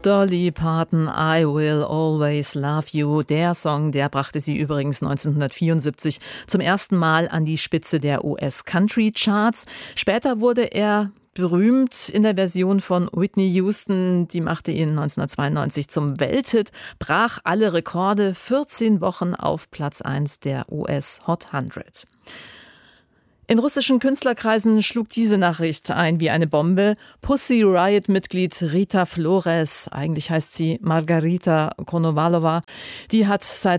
Dolly Parton, I Will Always Love You. Der Song, der brachte sie übrigens 1974 zum ersten Mal an die Spitze der US-Country-Charts. Später wurde er berühmt in der Version von Whitney Houston. Die machte ihn 1992 zum Welthit, brach alle Rekorde, 14 Wochen auf Platz 1 der US Hot 100. In russischen Künstlerkreisen schlug diese Nachricht ein wie eine Bombe. Pussy Riot-Mitglied Rita Flores, eigentlich heißt sie Margarita Konovalova, die hat seit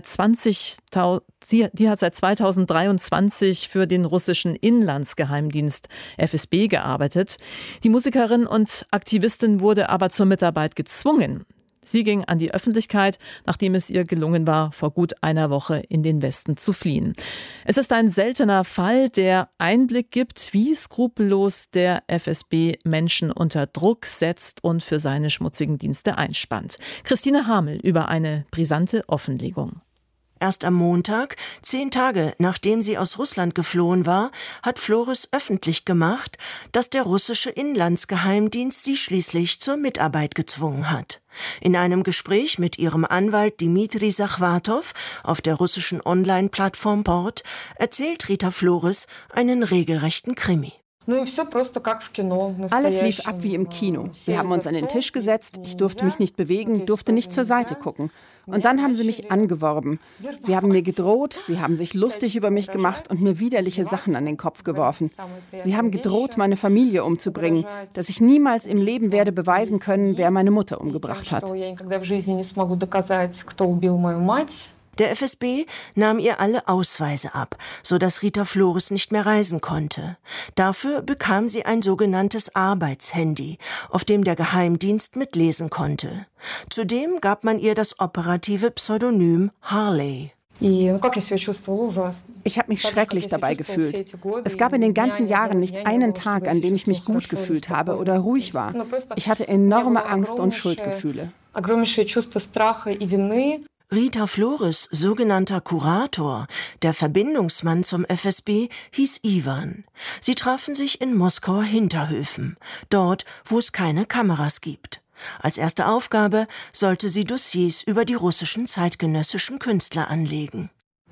2023 für den russischen Inlandsgeheimdienst FSB gearbeitet. Die Musikerin und Aktivistin wurde aber zur Mitarbeit gezwungen. Sie ging an die Öffentlichkeit, nachdem es ihr gelungen war, vor gut einer Woche in den Westen zu fliehen. Es ist ein seltener Fall, der Einblick gibt, wie skrupellos der FSB Menschen unter Druck setzt und für seine schmutzigen Dienste einspannt. Christine Hamel über eine brisante Offenlegung. Erst am Montag, 10 Tage nachdem sie aus Russland geflohen war, hat Flores öffentlich gemacht, dass der russische Inlandsgeheimdienst sie schließlich zur Mitarbeit gezwungen hat. In einem Gespräch mit ihrem Anwalt Dmitri Sachwatow auf der russischen Online-Plattform Bord erzählt Rita Flores einen regelrechten Krimi. Alles lief ab wie im Kino. Sie haben uns an den Tisch gesetzt, ich durfte mich nicht bewegen, durfte nicht zur Seite gucken. Und dann haben sie mich angeworben. Sie haben mir gedroht, sie haben sich lustig über mich gemacht und mir widerliche Sachen an den Kopf geworfen. Sie haben gedroht, meine Familie umzubringen, dass ich niemals im Leben werde beweisen können, wer meine Mutter umgebracht hat. Der FSB nahm ihr alle Ausweise ab, sodass Rita Flores nicht mehr reisen konnte. Dafür bekam sie ein sogenanntes Arbeitshandy, auf dem der Geheimdienst mitlesen konnte. Zudem gab man ihr das operative Pseudonym Harley. Ich habe mich schrecklich dabei gefühlt. Es gab in den ganzen Jahren nicht einen Tag, an dem ich mich gut gefühlt habe oder ruhig war. Ich hatte enorme Angst und Schuldgefühle. Rita Flores' sogenannter Kurator, der Verbindungsmann zum FSB, hieß Iwan. Sie trafen sich in Moskauer Hinterhöfen, dort, wo es keine Kameras gibt. Als erste Aufgabe sollte sie Dossiers über die russischen zeitgenössischen Künstler anlegen.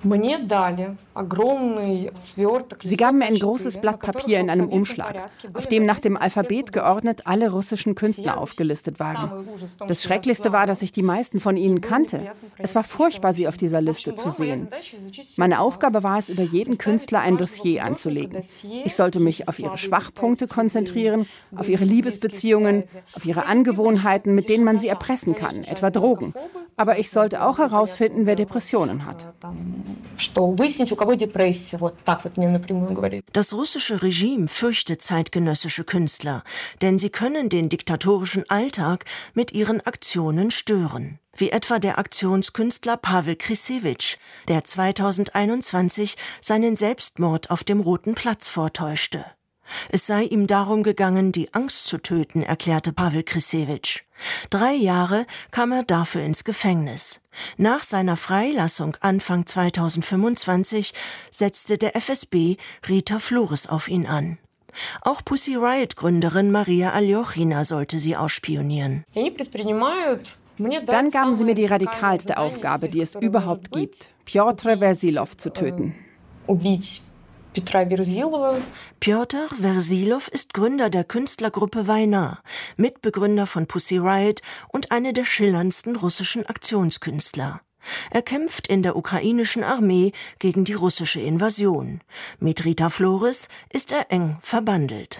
Sie gaben mir ein großes Blatt Papier in einem Umschlag, auf dem nach dem Alphabet geordnet alle russischen Künstler aufgelistet waren. Das Schrecklichste war, dass ich die meisten von ihnen kannte. Es war furchtbar, sie auf dieser Liste zu sehen. Meine Aufgabe war es, über jeden Künstler ein Dossier anzulegen. Ich sollte mich auf ihre Schwachpunkte konzentrieren, auf ihre Liebesbeziehungen, auf ihre Angewohnheiten, mit denen man sie erpressen kann, etwa Drogen. Aber ich sollte auch herausfinden, wer Depressionen hat. Das russische Regime fürchtet zeitgenössische Künstler, denn sie können den diktatorischen Alltag mit ihren Aktionen stören. Wie etwa der Aktionskünstler Pawel Krysewitsch, der 2021 seinen Selbstmord auf dem Roten Platz vortäuschte. Es sei ihm darum gegangen, die Angst zu töten, erklärte Pawel Krysewitsch. 3 Jahre kam er dafür ins Gefängnis. Nach seiner Freilassung Anfang 2025 setzte der FSB Rita Flores auf ihn an. Auch Pussy Riot-Gründerin Maria Aljochina sollte sie ausspionieren. Dann gaben sie mir die radikalste Aufgabe, die es überhaupt gibt, Pjotr Versilov zu töten. Pjotr Versilov ist Gründer der Künstlergruppe Wajna, Mitbegründer von Pussy Riot und einer der schillerndsten russischen Aktionskünstler. Er kämpft in der ukrainischen Armee gegen die russische Invasion. Mit Rita Flores ist er eng verbandelt.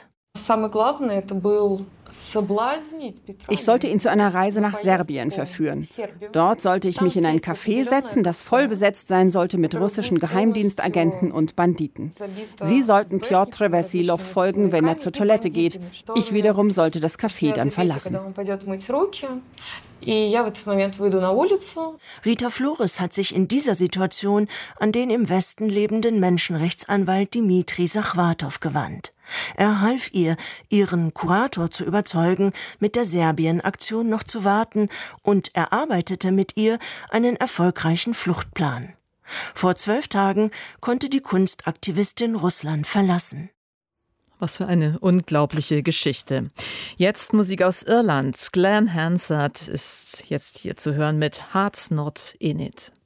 Ich sollte ihn zu einer Reise nach Serbien verführen. Dort sollte ich mich in ein Café setzen, das voll besetzt sein sollte mit russischen Geheimdienstagenten und Banditen. Sie sollten Pjotr Versilov folgen, wenn er zur Toilette geht. Ich wiederum sollte das Café dann verlassen. Rita Flores hat sich in dieser Situation an den im Westen lebenden Menschenrechtsanwalt Dmitri Sachwatow gewandt. Er half ihr, ihren Kurator zu überzeugen, mit der Serbien-Aktion noch zu warten und erarbeitete mit ihr einen erfolgreichen Fluchtplan. Vor 12 Tagen konnte die Kunstaktivistin Russland verlassen. Was für eine unglaubliche Geschichte. Jetzt Musik aus Irland. Glenn Hansard ist jetzt hier zu hören mit Heart's Not In It.